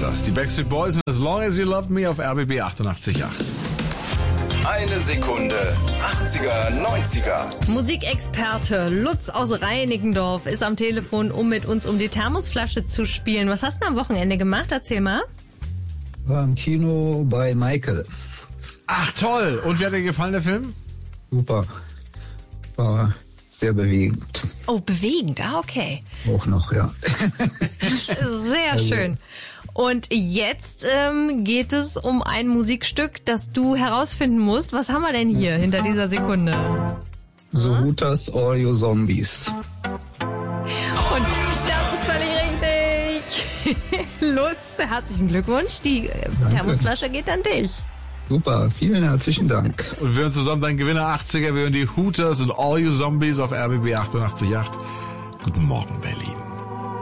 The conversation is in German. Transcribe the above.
das. Die Backstreet Boys und As Long As You Love Me auf RBB 88.8. Eine Sekunde. 80er, 90er. Musikexperte Lutz aus Reinickendorf ist am Telefon, um mit uns um die Thermosflasche zu spielen. Was hast du am Wochenende gemacht? Erzähl mal. War im Kino bei Michael. Ach toll. Und wie hat dir gefallen, der Film? Super. War sehr bewegend. Oh, bewegend. Ah, okay. Auch noch, ja. Sehr schön. Und jetzt geht es um ein Musikstück, das du herausfinden musst. Was haben wir denn hier hinter dieser Sekunde? The Hooters, All You Zombies. Und das ist völlig richtig. Lutz, herzlichen Glückwunsch. Die Thermosflasche geht an dich. Super, vielen herzlichen Dank. Und wir hören zusammen deinen Gewinner 80er. Wir hören die Hooters und All You Zombies auf RBB 88.8. Guten Morgen, Berlin.